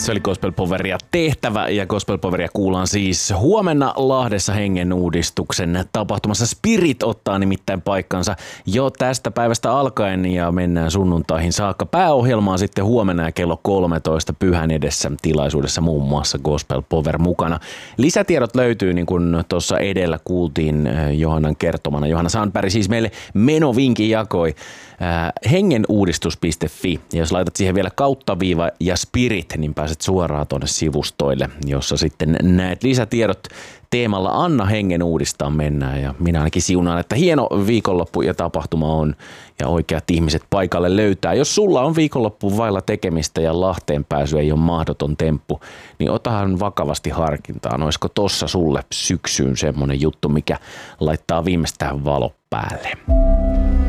Se oli Gospel Poweria tehtävä ja Gospel Poweria kuullaan siis huomenna Lahdessa hengen uudistuksen tapahtumassa. Spirit ottaa nimittäin paikkansa jo tästä päivästä alkaen ja mennään sunnuntaihin saakka. Pääohjelma on sitten huomenna ja kello 13 Pyhän Edessä tilaisuudessa muun muassa Gospel Power mukana. Lisätiedot löytyy niin kuin tuossa edellä kuultiin Johannan kertomana. Johanna Sandberg siis meille menovinkin jakoi hengenuudistus.fi ja jos laitat siihen vielä kauttaviiva ja Spirit, niin pääset suoraan tuonne sivustoille, jossa sitten näet lisätiedot teemalla Anna hengen uudistaa mennään ja minä ainakin siunaan, että hieno viikonloppu ja tapahtuma on ja oikeat ihmiset paikalle löytää. Jos sulla on viikonloppu vailla tekemistä ja Lahteen pääsy ei ole mahdoton temppu, niin otahan vakavasti harkintaan. Olisiko tossa sulle syksyyn semmonen juttu, mikä laittaa viimeistään valo päälle?